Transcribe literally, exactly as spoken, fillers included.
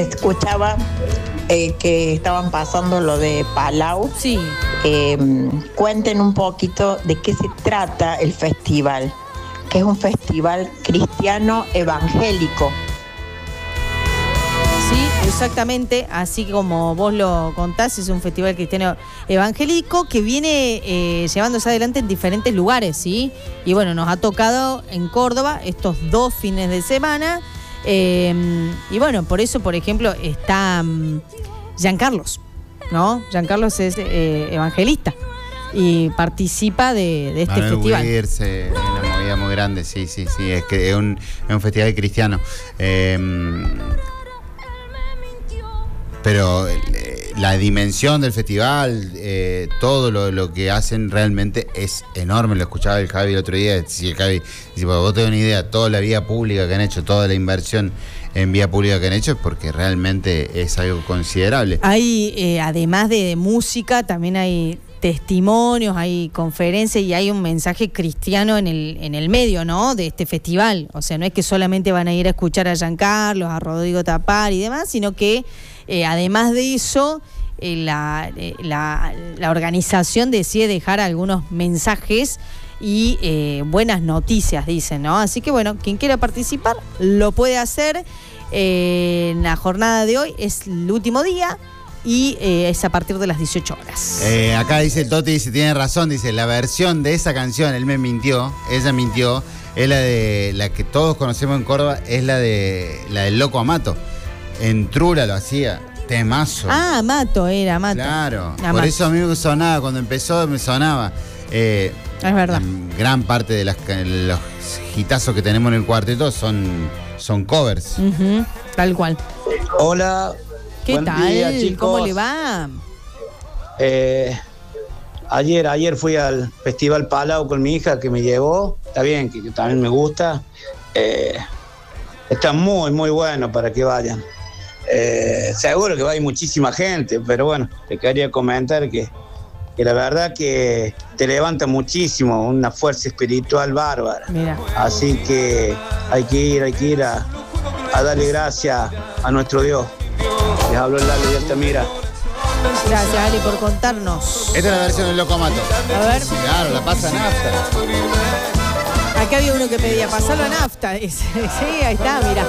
Escuchaba eh, que estaban pasando lo de Palau. Sí. Eh, cuenten un poquito de qué se trata el festival, que es un festival cristiano evangélico. Sí, exactamente, así como vos lo contás, es un festival cristiano evangélico que viene eh, llevándose adelante en diferentes lugares, ¿sí? Y bueno, nos ha tocado en Córdoba estos dos fines de semana. Eh, y bueno, por eso, por ejemplo, está um, Giancarlos, ¿no? Giancarlos es eh, evangelista y participa de, de este Manuel festival. Huirse, es una movida muy grande, sí, sí, sí, es que es un, es un festival cristiano. Eh, pero eh, la dimensión del festival, eh, todo lo, lo que hacen realmente es enorme. Lo escuchaba el Javi el otro día. Si el Javi dice, vos tenés una idea, toda la vía pública que han hecho, toda la inversión en vía pública que han hecho, es porque realmente es algo considerable. Hay, eh, además de música, también hay testimonios, hay conferencias y hay un mensaje cristiano en el, en el medio, ¿no? De este festival. O sea, no es que solamente van a ir a escuchar a Giancarlos, a Rodrigo Tapar y demás, sino que eh, además de eso, eh, la, eh, la, la organización decide dejar algunos mensajes y eh, buenas noticias, dicen, ¿no? Así que bueno, quien quiera participar lo puede hacer. Eh, en la jornada de hoy es el último día y eh, es a partir de las dieciocho horas. Eh, acá dice el Toti, dice, tiene razón, dice, la versión de esa canción, él me mintió, ella mintió, es la de la que todos conocemos en Córdoba, es la de la del Loco Amato. En Trula lo hacía, temazo. Ah, Amato era, Amato. Claro, Amato. Por eso a mí me sonaba, cuando empezó me sonaba. Eh, es verdad. Gran parte de las, los hitazos que tenemos en el cuarteto son, son covers. Uh-huh, tal cual. Hola. ¿Qué buen tal? día, chicos. ¿Cómo le va? Eh, ayer, ayer fui al Festival Palau con mi hija que me llevó. Está bien, que, que también me gusta. Eh, está muy, muy bueno para que vayan. Eh, seguro que va a ir muchísima gente, pero bueno, te quería comentar que, que la verdad que te levanta muchísimo, una fuerza espiritual bárbara. Mira. Así que hay que ir, hay que ir a, a darle gracias a nuestro Dios. Les hablo el Lalo de Altamira. Gracias, Ali, por contarnos. Esta es la versión del Loco Amato. A ver. Claro, la pasa nafta. Acá había uno que pedía pasarlo a nafta. Sí, ahí está, mira.